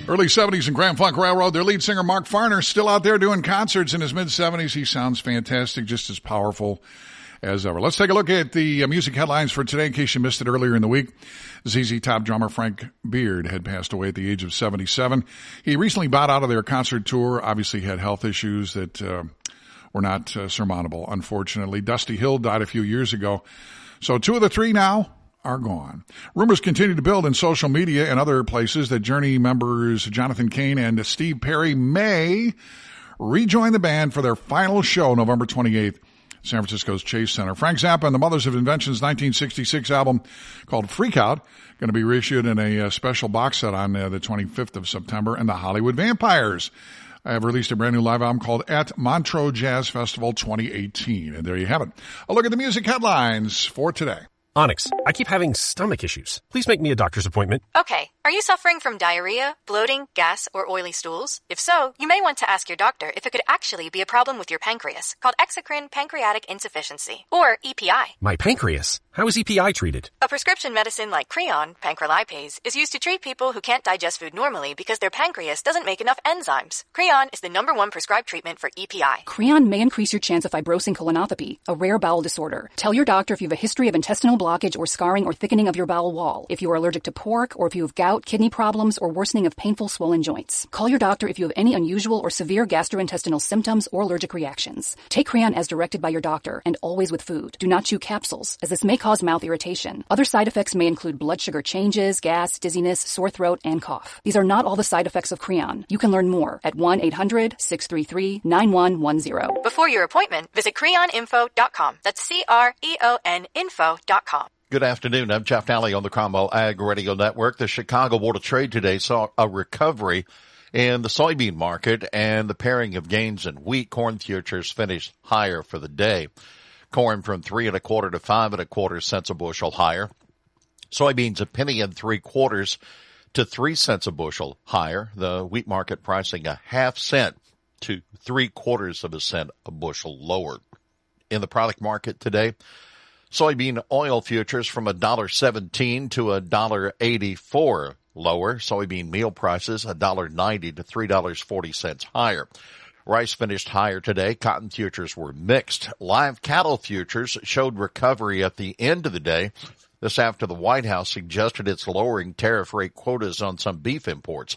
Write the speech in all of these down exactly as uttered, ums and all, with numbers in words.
Early seventies and Grand Funk Railroad. Their lead singer, Mark Farner, still out there doing concerts in his mid-seventies. He sounds fantastic, just as powerful as ever. Let's take a look at the music headlines for today in case you missed it earlier in the week. Z Z Top drummer Frank Beard had passed away at the age of seventy-seven. He recently bowed out of their concert tour, obviously had health issues that uh, were not uh, surmountable, unfortunately. Dusty Hill died a few years ago. So two of the three now are gone. Rumors continue to build in social media and other places that Journey members Jonathan Cain and Steve Perry may rejoin the band for their final show November twenty-eighth. San Francisco's Chase Center. Frank Zappa and the Mothers of Invention's nineteen sixty-six album called Freak Out going to be reissued in a uh, special box set on uh, the twenty-fifth of September. And the Hollywood Vampires have released a brand new live album called At Montreux Jazz Festival twenty eighteen. And there you have it. A look at the music headlines for today. Onyx, I keep having stomach issues. Please make me a doctor's appointment. Okay. Are you suffering from diarrhea, bloating, gas, or oily stools? If so, you may want to ask your doctor if it could actually be a problem with your pancreas, called exocrine pancreatic insufficiency, or E P I. My pancreas? How is E P I treated? A prescription medicine like Creon, pancrelipase, is used to treat people who can't digest food normally because their pancreas doesn't make enough enzymes. Creon is the number one prescribed treatment for E P I. Creon may increase your chance of fibrosing colonopathy, a rare bowel disorder. Tell your doctor if you have a history of intestinal blockage or scarring or thickening of your bowel wall, if you are allergic to pork, or if you have gout, kidney problems, or worsening of painful swollen joints. Call your doctor if you have any unusual or severe gastrointestinal symptoms or allergic reactions. Take Creon as directed by your doctor, and always with food. Do not chew capsules, as this may cause mouth irritation. Other side effects may include blood sugar changes, gas, dizziness, sore throat, and cough. These are not all the side effects of Creon. You can learn more at one eight hundred six three three nine one one zero. Before your appointment, visit creon info dot com. That's C R E O N info dot com. Good afternoon. I'm Jeff Nally on the Cromwell Ag Radio Network. The Chicago Board of Trade today saw a recovery in the soybean market and the pairing of gains in wheat. Corn futures finished higher for the day. Corn from three and a quarter to five and a quarter cents a bushel higher. Soybeans a penny and three quarters to three cents a bushel higher. The wheat market pricing a half cent to three quarters of a cent a bushel lower. In the product market today, soybean oil futures from one dollar seventeen to one dollar eighty-four lower. Soybean meal prices one dollar ninety to three dollars and forty cents higher. Rice finished higher today. Cotton futures were mixed. Live cattle futures showed recovery at the end of the day. This after the White House suggested it's lowering tariff rate quotas on some beef imports.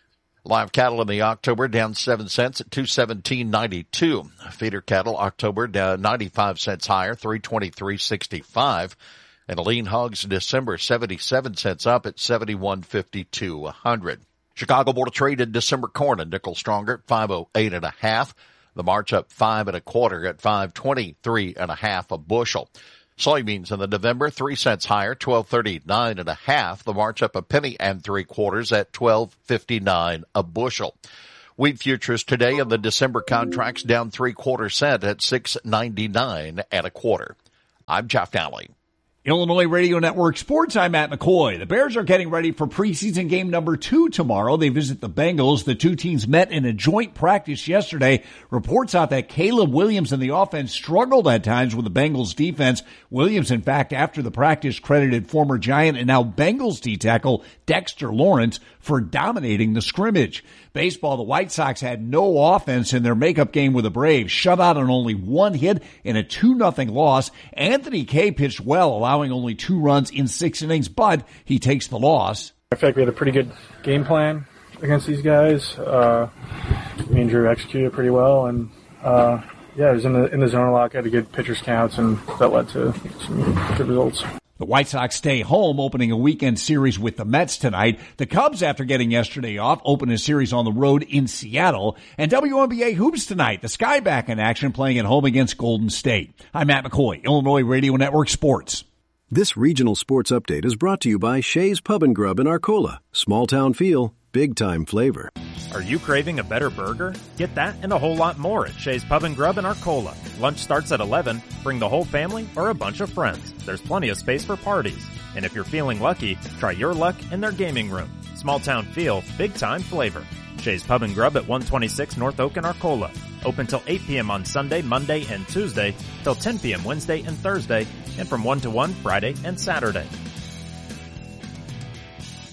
Live cattle in the October down seven cents at two seventeen ninety-two. Feeder cattle October down ninety-five cents higher, three twenty-three sixty-five. And lean hogs December seventy-seven cents up at seventy-one fifty-two a hundred. Chicago Board of Trade in December corn a nickel stronger at five oh eight and a half. The March up five and a quarter at five twenty-three and a half a bushel. Soybeans in the November, three cents higher, twelve thirty-nine and a half. The March up a penny and three quarters at twelve fifty-nine a bushel. Wheat futures today in the December contracts down three quarter cent at six ninety-nine and a quarter. I'm Jeff Nally. Illinois Radio Network Sports, I'm Matt McCoy. The Bears are getting ready for preseason game number two tomorrow. They visit the Bengals. The two teams met in a joint practice yesterday. Reports out that Caleb Williams and the offense struggled at times with the Bengals defense. Williams, in fact, after the practice credited former Giant and now Bengals D-tackle Dexter Lawrence for dominating the scrimmage. Baseball, the White Sox had no offense in their makeup game with the Braves, shut out on only one hit in a two nothing loss. Anthony Kay pitched well, allowing only two runs in six innings, but he takes the loss. I feel like we had a pretty good game plan against these guys. Uh, me and Drew executed pretty well, and uh, yeah, I was in the in the zone a lot. Got a good pitcher's counts, and that led to some good results. The White Sox stay home, opening a weekend series with the Mets tonight. The Cubs, after getting yesterday off, open a series on the road in Seattle. And W N B A hoops tonight. The Sky back in action, playing at home against Golden State. I'm Matt McCoy, Illinois Radio Network Sports. This regional sports update is brought to you by Shea's Pub and Grub in Arcola. Small town feel, big time flavor. Are you craving a better burger? Get that and a whole lot more at Shea's Pub and Grub in Arcola. Lunch starts at eleven. Bring the whole family or a bunch of friends. There's plenty of space for parties. And if you're feeling lucky, try your luck in their gaming room. Small town feel, big time flavor. Shea's Pub and Grub at one twenty-six North Oak in Arcola. Open till eight p.m. on Sunday, Monday, and Tuesday, till ten p.m. Wednesday and Thursday, and from one to one Friday and Saturday.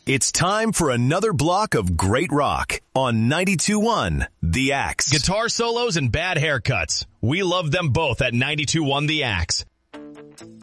It's time for another block of great rock on ninety-two point one The Axe. Guitar solos and bad haircuts. We love them both at ninety-two point one The Axe.